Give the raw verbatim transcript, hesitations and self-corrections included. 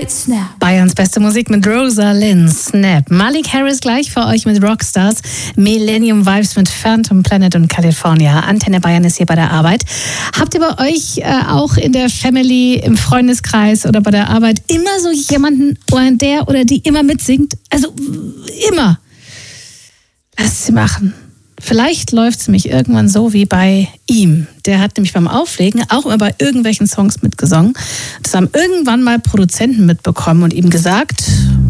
Hit Snap. Bayerns beste Musik mit Rosalind Snap. Malik Harris gleich für euch mit Rockstars. Millennium Vibes mit Phantom Planet und California. Antenne Bayern ist hier bei der Arbeit. Habt ihr bei euch äh, auch in der Family, im Freundeskreis oder bei der Arbeit immer so jemanden, der oder die immer mitsingt? Also immer. Lass sie machen. Vielleicht läuft es nämlich irgendwann so wie bei ihm. Der hat nämlich beim Auflegen auch immer bei irgendwelchen Songs mitgesungen. Das haben irgendwann mal Produzenten mitbekommen und ihm gesagt,